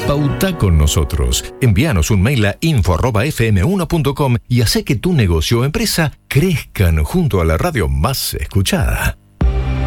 Pauta con nosotros. Envíanos un mail a info@fm1.com y hace que tu negocio o empresa crezcan junto a la radio más escuchada.